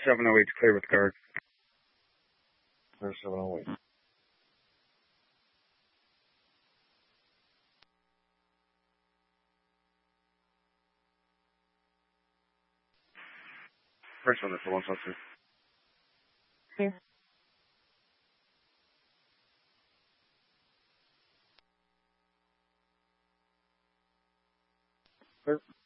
708's clear with guard. Clear 708. First one, that's the 152. Clear. Clear.